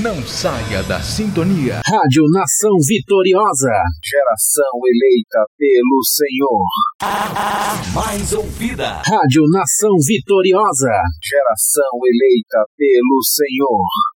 Não saia da sintonia. Rádio Nação Vitoriosa. Geração eleita pelo Senhor. Mais ouvida. Rádio Nação Vitoriosa. Geração eleita pelo Senhor.